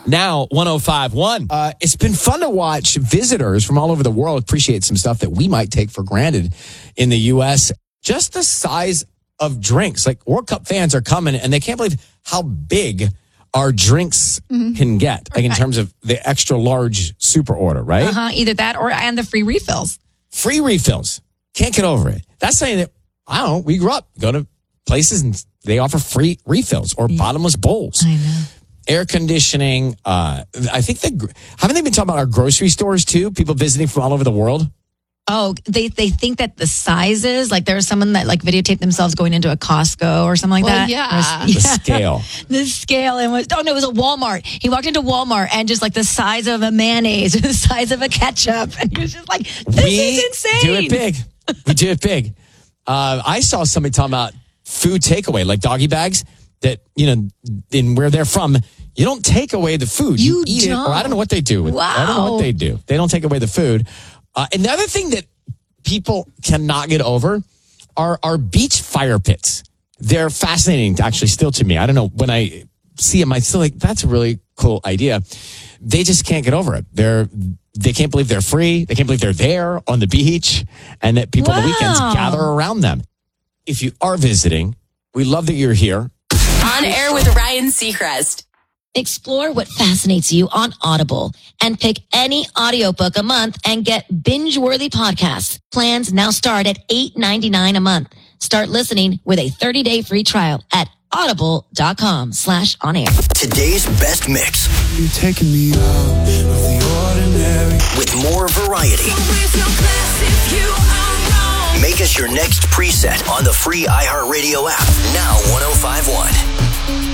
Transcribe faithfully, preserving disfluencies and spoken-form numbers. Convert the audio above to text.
Now, one oh five one. Uh, it's been fun to watch visitors from all over the world appreciate some stuff that we might take for granted in the U S. Just the size of drinks. Like, World Cup fans are coming, and they can't believe how big our drinks mm-hmm. can get, like right. in terms of the extra large super order, right? Uh-huh, either that or and the free refills. Free refills. Can't get over it. That's something that, I don't know, we grew up, go to places and they offer free refills or yeah. bottomless bowls. I know. Air conditioning. Uh, I think the haven't they been talking about our grocery stores too? People visiting from all over the world. Oh, they they think that the sizes, like there was someone that like videotaped themselves going into a Costco or something like well, that. Yeah. Was, the yeah. scale. The scale. And was, oh no, it was a Walmart. He walked into Walmart and just like the size of a mayonnaise or the size of a ketchup. And he was just like, this we is insane. do it big. We do it big. Uh, I saw somebody talking about food takeaway, like doggy bags that, you know, in where they're from, you don't take away the food. You, You eat don't. it. Or I don't know what they do. With, Wow. I don't know what they do. They don't take away the food. Uh, and the other thing that people cannot get over are are beach fire pits. They're fascinating, actually, still to me. I don't know. When I see them, I still like, that's a really cool idea. They just can't get over it. They're they can't believe they're free. They can't believe they're there on the beach and that people wow. on the weekends gather around them. If you are visiting, we love that you're here. On Air with Ryan Seacrest. Explore what fascinates you on Audible and pick any audiobook a month and get binge-worthy podcasts. Plans now start at eight ninety-nine a month. Start listening with a thirty-day free trial at audible.com slash on air. Today's best mix. You're taking me out of the ordinary. With more variety. Make us your next preset on the free iHeartRadio app. Now one oh five one.